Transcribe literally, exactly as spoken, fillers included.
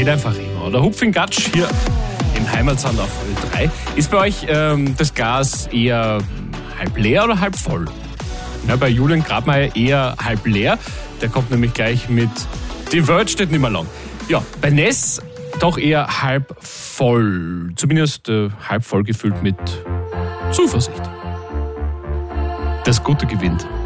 geht einfach immer. Oder Hupfing Gatsch hier im Heimatsand auf Ö drei. Ist bei euch ähm, das Glas eher halb leer oder halb voll? Ja, bei Julian Grabmeier eher halb leer. Der kommt nämlich gleich mit Die Welt steht nicht mehr lang. Ja, bei Ness doch eher halb voll. Zumindest äh, halb voll gefüllt mit Zuversicht. Das Gute gewinnt.